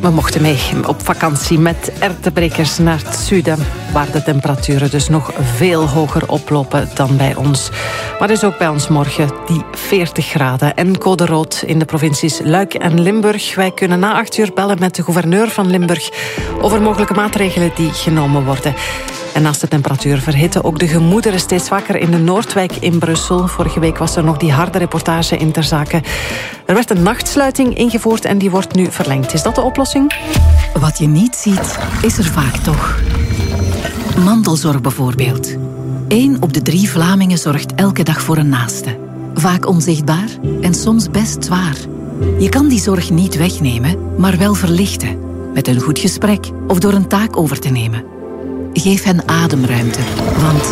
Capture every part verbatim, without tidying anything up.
We mochten mee op vakantie met erwtenbrekers naar het zuiden, waar de temperaturen dus nog veel hoger oplopen dan bij ons. Maar dus ook bij ons morgen die veertig graden en code rood in de provincies Luik en Limburg. Wij kunnen na acht uur bellen met de gouverneur van Limburg over mogelijke maatregelen die genomen worden. En naast de temperatuur verhitten ook de gemoederen steeds vaker in de Noordwijk in Brussel. Vorige week was er nog die harde reportage in ter zake. Er werd een nachtsluiting ingevoerd en die wordt nu verlengd. Is dat de oplossing? Wat je niet ziet, is er vaak toch. Mantelzorg bijvoorbeeld. Eén op de drie Vlamingen zorgt elke dag voor een naaste. Vaak onzichtbaar en soms best zwaar. Je kan die zorg niet wegnemen, maar wel verlichten. Met een goed gesprek of door een taak over te nemen. Geef hen ademruimte, want...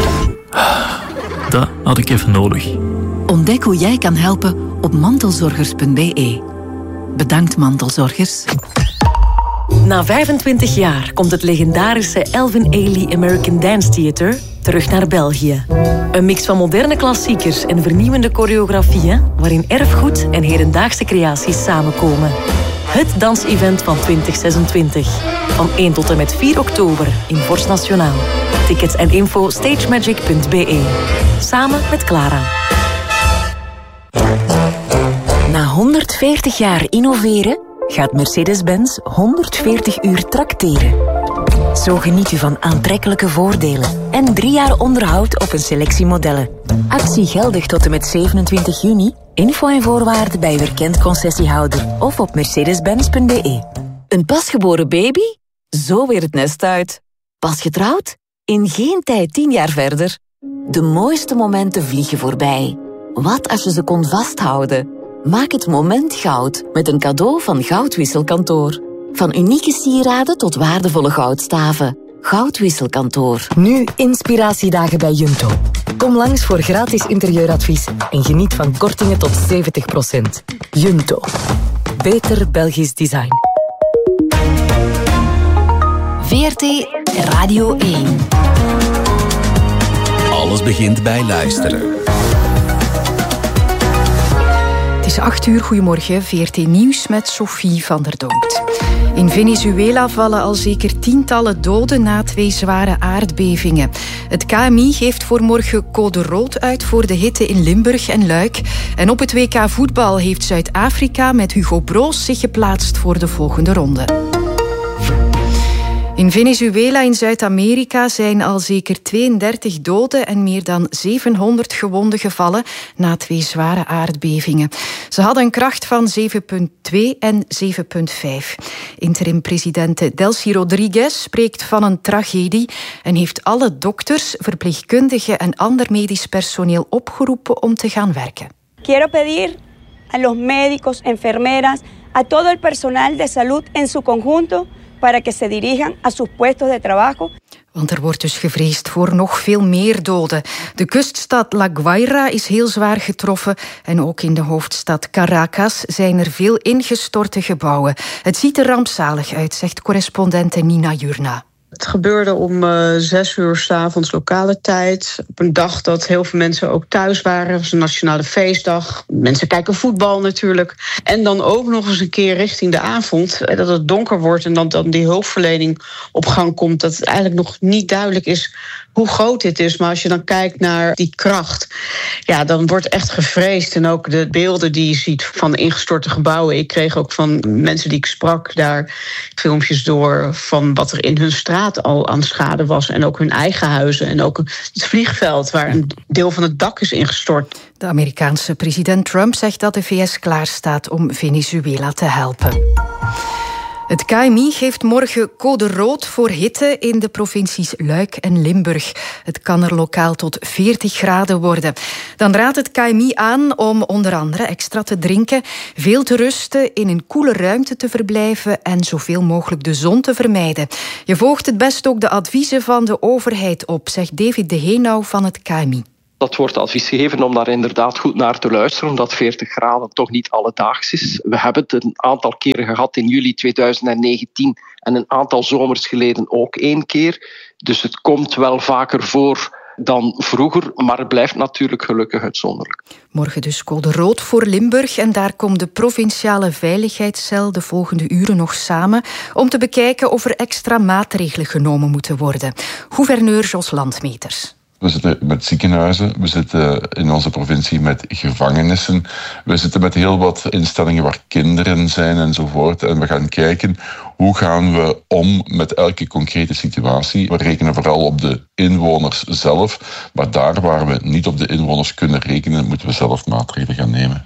Dat had ik even nodig. Ontdek hoe jij kan helpen op mantelzorgers punt b e. Bedankt, mantelzorgers. Na vijfentwintig jaar komt het legendarische Elvin Ailey American Dance Theatre terug naar België. Een mix van moderne klassiekers en vernieuwende choreografieën, waarin erfgoed en hedendaagse creaties samenkomen. Het dansevent van twintig zesentwintig. Van één tot en met vier oktober in Forst Nationaal. Tickets en info stagemagic punt b e. Samen met Clara. Na honderdveertig jaar innoveren gaat Mercedes-Benz honderdveertig uur trakteren. Zo geniet u van aantrekkelijke voordelen en drie jaar onderhoud op een selectie modellen. Actie geldig tot en met zevenentwintig juni. Info en voorwaarden bij uw erkend concessiehouder of op mercedes benz punt b e. Een pasgeboren baby? Zo weer het nest uit. Pas getrouwd? In geen tijd tien jaar verder. De mooiste momenten vliegen voorbij. Wat als je ze kon vasthouden? Maak het moment goud met een cadeau van Goudwisselkantoor. Van unieke sieraden tot waardevolle goudstaven. Goudwisselkantoor. Nu inspiratiedagen bij Junto. Kom langs voor gratis interieuradvies en geniet van kortingen tot zeventig procent. Junto. Beter Belgisch design. V R T Radio één. Alles begint bij luisteren. Het is acht uur, goedemorgen, V R T Nieuws met Sophie van der Donkt. In Venezuela vallen al zeker tientallen doden na twee zware aardbevingen. Het K M I geeft voor morgen code rood uit voor de hitte in Limburg en Luik. En op het W K voetbal heeft Zuid-Afrika met Hugo Broos zich geplaatst voor de volgende ronde. In Venezuela in Zuid-Amerika zijn al zeker tweeëndertig doden en meer dan zevenhonderd gewonden gevallen na twee zware aardbevingen. Ze hadden een kracht van zeven komma twee en zeven komma vijf. Interim-president Delcy Rodriguez spreekt van een tragedie en heeft alle dokters, verpleegkundigen en ander medisch personeel opgeroepen om te gaan werken. Quiero pedir a los médicos, enfermeras, a todo el personal de salud en su conjunto para que se dirijan a sus puestos de trabajo. Want er wordt dus gevreesd voor nog veel meer doden. De kuststad La Guaira is heel zwaar getroffen en ook in de hoofdstad Caracas zijn er veel ingestorte gebouwen. Het ziet er rampzalig uit, zegt correspondente Nina Jurna. Het gebeurde om uh, zes uur 's avonds lokale tijd. Op een dag dat heel veel mensen ook thuis waren. Het was een nationale feestdag. Mensen kijken voetbal natuurlijk. En dan ook nog eens een keer richting de avond. Dat het donker wordt en dan, dan die hulpverlening op gang komt. Dat het eigenlijk nog niet duidelijk is hoe groot dit is. Maar als je dan kijkt naar die kracht, ja, dan wordt echt gevreesd. En ook de beelden die je ziet van ingestorte gebouwen. Ik kreeg ook van mensen die ik sprak daar filmpjes door van wat er in hun straat al aan schade was. En ook hun eigen huizen. En ook het vliegveld waar een deel van het dak is ingestort. De Amerikaanse president Trump zegt dat de V S klaar staat om Venezuela te helpen. Het K M I geeft morgen code rood voor hitte in de provincies Luik en Limburg. Het kan er lokaal tot veertig graden worden. Dan raadt het K M I aan om onder andere extra te drinken, veel te rusten, in een koele ruimte te verblijven en zoveel mogelijk de zon te vermijden. Je volgt het best ook de adviezen van de overheid op, zegt David de Heenau van het K M I. Dat wordt advies gegeven om daar inderdaad goed naar te luisteren, omdat veertig graden toch niet alledaags is. We hebben het een aantal keren gehad in juli tweeduizend negentien en een aantal zomers geleden ook één keer. Dus het komt wel vaker voor dan vroeger, maar het blijft natuurlijk gelukkig uitzonderlijk. Morgen dus code rood voor Limburg en daar komt de provinciale veiligheidscel de volgende uren nog samen om te bekijken of er extra maatregelen genomen moeten worden. Gouverneur Jos Landmeters. We zitten met ziekenhuizen, we zitten in onze provincie met gevangenissen, we zitten met heel wat instellingen waar kinderen zijn enzovoort. En we gaan kijken hoe gaan we om met elke concrete situatie. We rekenen vooral op de inwoners zelf, maar daar waar we niet op de inwoners kunnen rekenen, moeten we zelf maatregelen gaan nemen.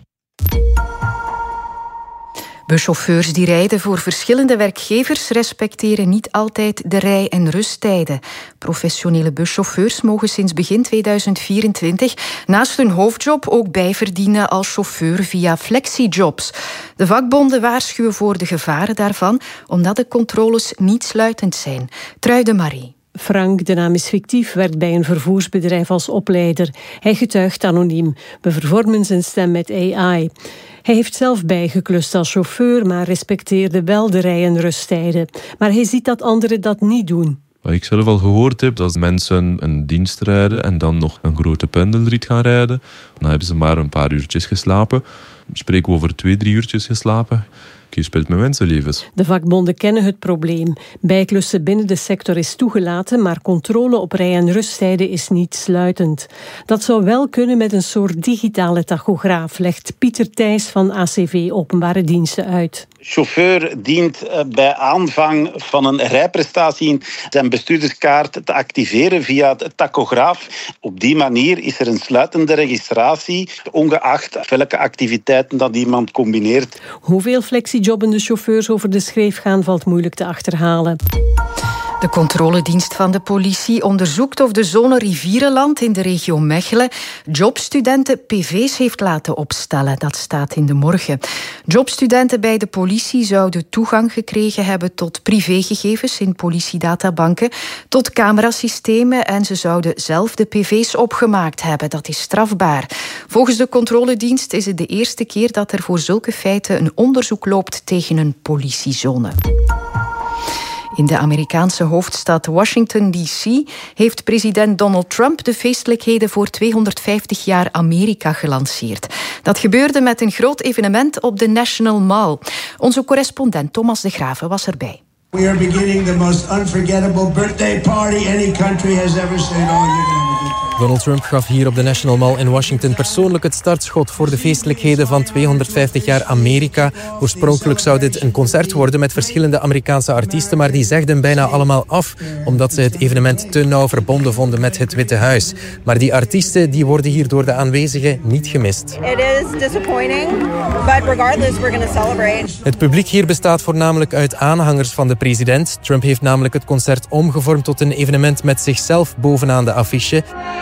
Buschauffeurs die rijden voor verschillende werkgevers respecteren niet altijd de rij- en rusttijden. Professionele buschauffeurs mogen sinds begin tweeduizend vierentwintig naast hun hoofdjob ook bijverdienen als chauffeur via flexijobs. De vakbonden waarschuwen voor de gevaren daarvan, omdat de controles niet sluitend zijn. Truide Marie. Frank, de naam is fictief, werkt bij een vervoersbedrijf als opleider. Hij getuigt anoniem. We vervormen zijn stem met A I. Hij heeft zelf bijgeklust als chauffeur, maar respecteerde wel de rij- en rusttijden. Maar hij ziet dat anderen dat niet doen. Wat ik zelf al gehoord heb, dat mensen een dienst rijden en dan nog een grote pendelrit gaan rijden. Dan hebben ze maar een paar uurtjes geslapen. Spreken we over twee, drie uurtjes geslapen. Je speelt met mensenlevens. De vakbonden kennen het probleem. Bijklussen binnen de sector is toegelaten, maar controle op rij- en rusttijden is niet sluitend. Dat zou wel kunnen met een soort digitale tachograaf, legt Pieter Thijs van A C V Openbare Diensten uit. Chauffeur dient bij aanvang van een rijprestatie zijn bestuurderskaart te activeren via de tachograaf. Op die manier is er een sluitende registratie, ongeacht welke activiteiten dat iemand combineert. Hoeveel flexiejobbende chauffeurs over de schreef gaan, valt moeilijk te achterhalen. De controledienst van de politie onderzoekt of de zone Rivierenland in de regio Mechelen jobstudenten P V's heeft laten opstellen. Dat staat in de morgen. Jobstudenten bij de politie zouden toegang gekregen hebben tot privégegevens in politiedatabanken, tot camerasystemen en ze zouden zelf de P V's opgemaakt hebben. Dat is strafbaar. Volgens de controledienst is het de eerste keer dat er voor zulke feiten een onderzoek loopt tegen een politiezone. In de Amerikaanse hoofdstad Washington D C heeft president Donald Trump de feestelijkheden voor tweehonderdvijftig jaar Amerika gelanceerd. Dat gebeurde met een groot evenement op de National Mall. Onze correspondent Thomas de Graven was erbij. We are beginning the most unforgettable birthday party any country has ever seen. Oh, you're gonna have a good time. Donald Trump gaf hier op de National Mall in Washington persoonlijk het startschot voor de feestelijkheden van tweehonderdvijftig jaar Amerika. Oorspronkelijk zou dit een concert worden met verschillende Amerikaanse artiesten, maar die zegden bijna allemaal af, omdat ze het evenement te nauw verbonden vonden met het Witte Huis. Maar die artiesten die worden hier door de aanwezigen niet gemist. It is disappointing, but regardless we're going to celebrate. Het publiek hier bestaat voornamelijk uit aanhangers van de president. Trump heeft namelijk het concert omgevormd tot een evenement met zichzelf bovenaan de affiche.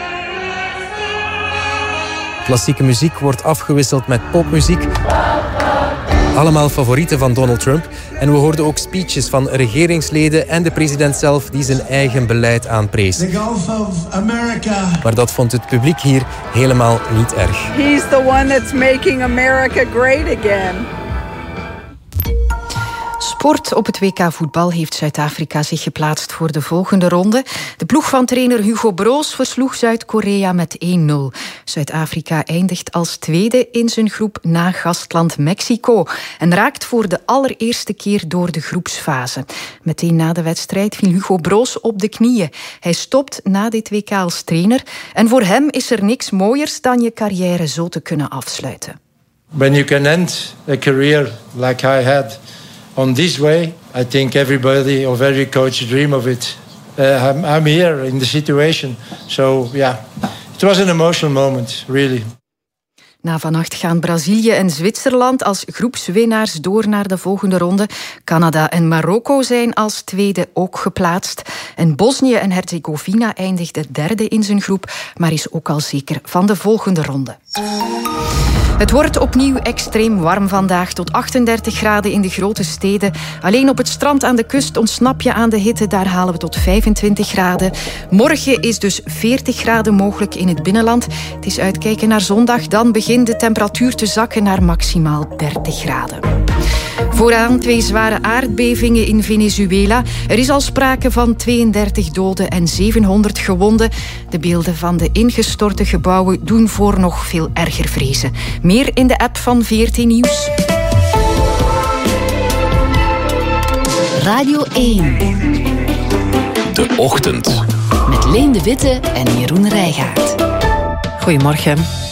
Klassieke muziek wordt afgewisseld met popmuziek. Allemaal favorieten van Donald Trump. En we hoorden ook speeches van regeringsleden en de president zelf die zijn eigen beleid aanprees. The Gulf of America. Maar dat vond het publiek hier helemaal niet erg. He's the one that's making America great again. Sport op het W K voetbal heeft Zuid-Afrika zich geplaatst voor de volgende ronde. De ploeg van trainer Hugo Broos versloeg Zuid-Korea met één nul. Zuid-Afrika eindigt als tweede in zijn groep na gastland Mexico en raakt voor de allereerste keer door de groepsfase. Meteen na de wedstrijd viel Hugo Broos op de knieën. Hij stopt na dit W K als trainer en voor hem is er niks mooiers dan je carrière zo te kunnen afsluiten. When you can end a career like I had on this way, I think everybody of every coach dream of it. Uh, I'm, I'm here in the situation. So yeah, it was an emotional moment, really. Na vannacht gaan Brazilië en Zwitserland als groepswinnaars door naar de volgende ronde. Canada en Marokko zijn als tweede ook geplaatst. En Bosnië en Herzegovina eindigde derde in zijn groep, maar is ook al zeker van de volgende ronde. Het wordt opnieuw extreem warm vandaag, tot achtendertig graden in de grote steden. Alleen op het strand aan de kust ontsnap je aan de hitte, daar halen we tot vijfentwintig graden. Morgen is dus veertig graden mogelijk in het binnenland. Het is uitkijken naar zondag, dan begint de temperatuur te zakken naar maximaal dertig graden. Voor Vooraan twee zware aardbevingen in Venezuela. Er is al sprake van tweeëndertig doden en zevenhonderd gewonden. De beelden van de ingestorte gebouwen doen voor nog veel erger vrezen. Meer in de app van V R T Nieuws. Radio één. De Ochtend. Met Leen de Witte en Jeroen Rijgaard. Goedemorgen.